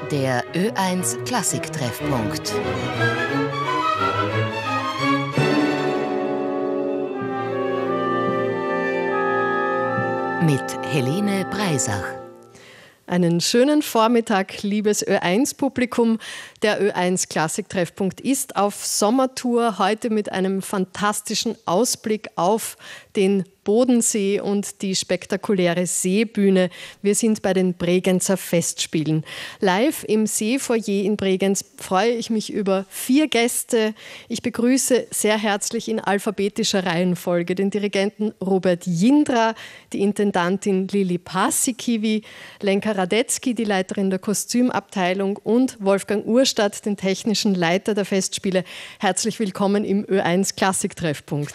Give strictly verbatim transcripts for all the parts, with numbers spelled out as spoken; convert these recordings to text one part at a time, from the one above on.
Der Ö eins Klassik-Treffpunkt. Mit Helene Breisach. Einen schönen Vormittag, liebes Ö eins Publikum. Der Ö eins Klassik-Treffpunkt ist auf Sommertour, heute mit einem fantastischen Ausblick auf den Bodensee und die spektakuläre Seebühne. Wir sind bei den Bregenzer Festspielen. Live im Seefoyer in Bregenz freue ich mich über vier Gäste. Ich begrüße sehr herzlich in alphabetischer Reihenfolge den Dirigenten Robert Jindra, die Intendantin Lili Paasikivi, Lenka Radetzky, die Leiterin der Kostümabteilung, und Wolfgang Urstadt, den technischen Leiter der Festspiele. Herzlich willkommen im Ö eins Klassik-Treffpunkt.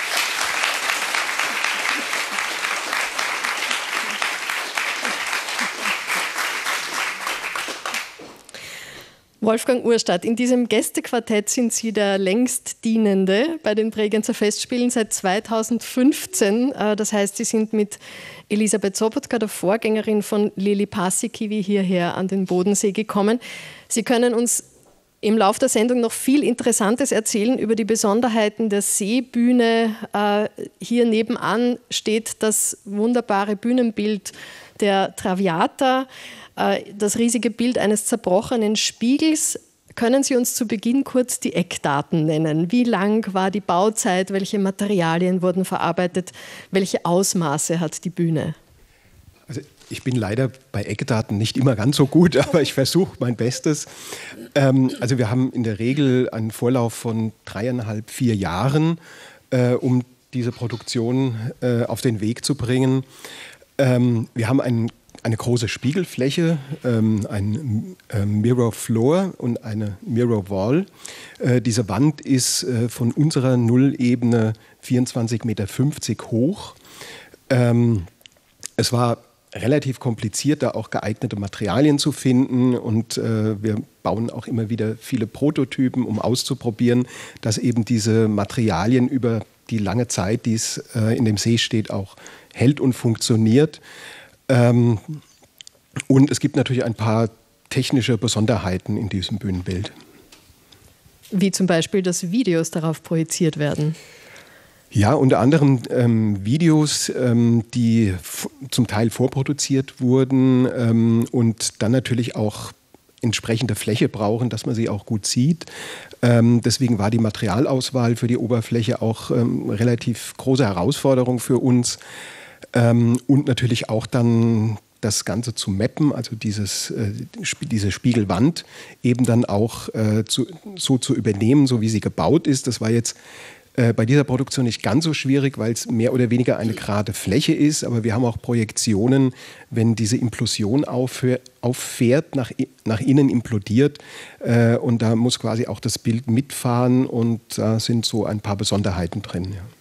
Wolfgang Urstadt, in diesem Gästequartett sind Sie der längst Dienende bei den Bregenzer Festspielen seit zweitausendfünfzehn. Das heißt, Sie sind mit Elisabeth Sobotka, der Vorgängerin von Lili Paasikivi, hierher an den Bodensee gekommen. Sie können uns im Laufe der Sendung noch viel Interessantes erzählen über die Besonderheiten der Seebühne. Hier nebenan steht das wunderbare Bühnenbild der Traviata, das riesige Bild eines zerbrochenen Spiegels. Können Sie uns zu Beginn kurz die Eckdaten nennen? Wie lang war die Bauzeit? Welche Materialien wurden verarbeitet? Welche Ausmaße hat die Bühne? Also ich bin leider bei Eckdaten nicht immer ganz so gut, aber ich versuche mein Bestes. Ähm, also wir haben in der Regel einen Vorlauf von dreieinhalb, vier Jahren, äh, um diese Produktion äh, auf den Weg zu bringen. Ähm, wir haben einen Eine große Spiegelfläche, ähm, ein äh, Mirror Floor und eine Mirror Wall. Äh, diese Wand ist äh, von unserer Nullebene vierundzwanzig Komma fünfzig Meter hoch. Ähm, es war relativ kompliziert, da auch geeignete Materialien zu finden, und äh, wir bauen auch immer wieder viele Prototypen, um auszuprobieren, dass eben diese Materialien über die lange Zeit, die es äh, in dem See steht, auch hält und funktioniert. Ähm, und es gibt natürlich ein paar technische Besonderheiten in diesem Bühnenbild. Wie zum Beispiel, dass Videos darauf projiziert werden? Ja, unter anderem ähm, Videos, ähm, die f- zum Teil vorproduziert wurden ähm, und dann natürlich auch entsprechende Fläche brauchen, dass man sie auch gut sieht. Ähm, deswegen war die Materialauswahl für die Oberfläche auch ähm, relativ große Herausforderung für uns. Ähm, und natürlich auch dann das Ganze zu mappen, also dieses, äh, diese Spiegelwand eben dann auch äh, zu, so zu übernehmen, so wie sie gebaut ist. Das war jetzt äh, bei dieser Produktion nicht ganz so schwierig, weil es mehr oder weniger eine gerade Fläche ist. Aber wir haben auch Projektionen, wenn diese Implosion aufhör, auffährt, nach, nach innen implodiert. Äh, und da muss quasi auch das Bild mitfahren, und da sind so ein paar Besonderheiten drin. Ja.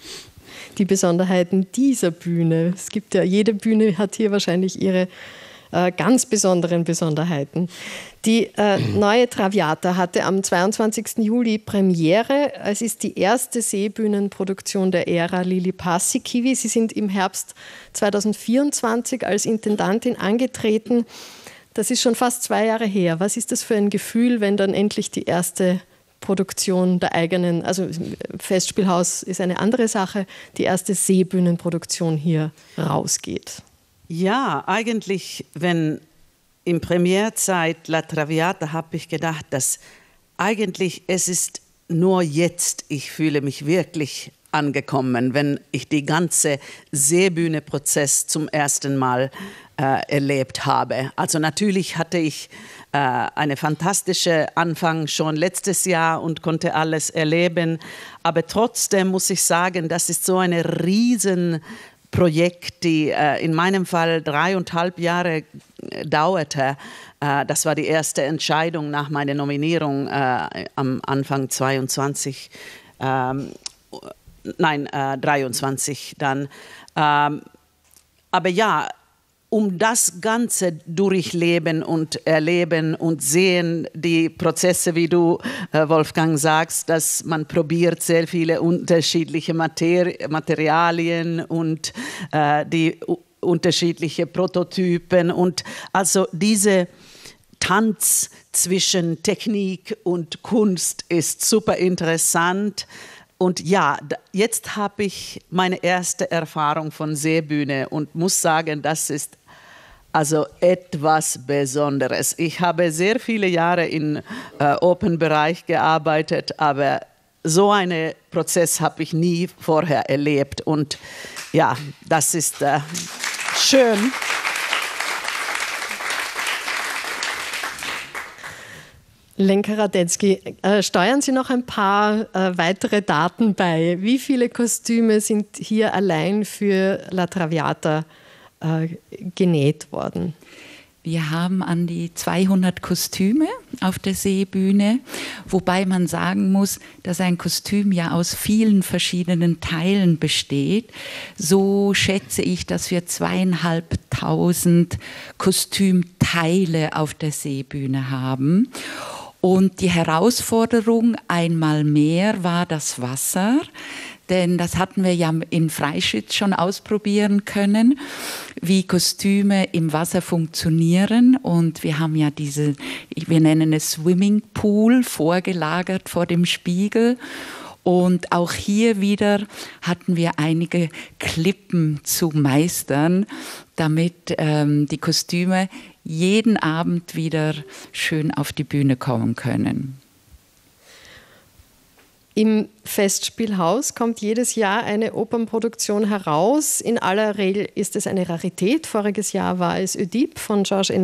Die Besonderheiten dieser Bühne. Es gibt ja, jede Bühne hat hier wahrscheinlich ihre äh, ganz besonderen Besonderheiten. Die äh, neue Traviata hatte am zweiundzwanzigsten Juli Premiere. Es ist die erste Seebühnenproduktion der Ära Lili Paasikivi. Sie sind im Herbst zweitausendvierundzwanzig als Intendantin angetreten. Das ist schon fast zwei Jahre her. Was ist das für ein Gefühl, wenn dann endlich die erste Produktion der eigenen, also Festspielhaus ist eine andere Sache, die erste Seebühnenproduktion hier rausgeht? Ja, eigentlich, wenn in Premierzeit La Traviata, habe ich gedacht, dass eigentlich es ist nur jetzt, ich fühle mich wirklich angekommen, wenn ich die ganze Seebühne-Prozess zum ersten Mal äh, erlebt habe. Also natürlich hatte ich äh, eine fantastische Anfang schon letztes Jahr und konnte alles erleben, aber trotzdem muss ich sagen, das ist so ein Riesenprojekt, die äh, in meinem Fall dreieinhalb Jahre dauerte. Äh, das war die erste Entscheidung nach meiner Nominierung äh, am Anfang zweiundzwanzig. Ähm, Nein, äh, dreiundzwanzig dann. Ähm, aber ja, um das Ganze durchleben und erleben und sehen, die Prozesse, wie du, äh, Wolfgang, sagst, dass man probiert sehr viele unterschiedliche Materi- Materialien und äh, die u- unterschiedliche Prototypen und also diese Tanz zwischen Technik und Kunst ist super interessant. Und ja, jetzt habe ich meine erste Erfahrung von Seebühne und muss sagen, das ist also etwas Besonderes. Ich habe sehr viele Jahre im äh, Open-Bereich gearbeitet, aber so einen Prozess habe ich nie vorher erlebt. Und ja, das ist äh, schön. Lenka Radetzky, äh, steuern Sie noch ein paar äh, weitere Daten bei? Wie viele Kostüme sind hier allein für La Traviata äh, genäht worden? Wir haben an die zweihundert Kostüme auf der Seebühne, wobei man sagen muss, dass ein Kostüm ja aus vielen verschiedenen Teilen besteht. So schätze ich, dass wir zweieinhalbtausend Kostümteile auf der Seebühne haben. Und die Herausforderung einmal mehr war das Wasser, denn das hatten wir ja in Freischütz schon ausprobieren können, wie Kostüme im Wasser funktionieren. Und wir haben ja diese, wir nennen es Swimmingpool, vorgelagert vor dem Spiegel. Und auch hier wieder hatten wir einige Klippen zu meistern, damit ähm, die Kostüme jeden Abend wieder schön auf die Bühne kommen können. Im Festspielhaus kommt jedes Jahr eine Opernproduktion heraus. In aller Regel ist es eine Rarität. Voriges Jahr war es Oedipe von Georges